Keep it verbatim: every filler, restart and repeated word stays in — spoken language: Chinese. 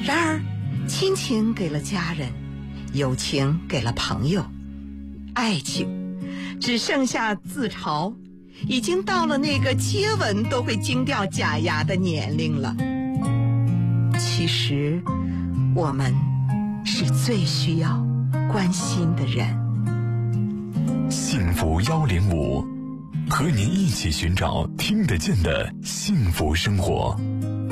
然而，亲情给了家人，友情给了朋友，爱情只剩下自嘲，已经到了那个接吻都会惊掉假牙的年龄了。其实，我们是最需要关心的人。 幸福幺零五，和您一起寻找听得见的幸福生活。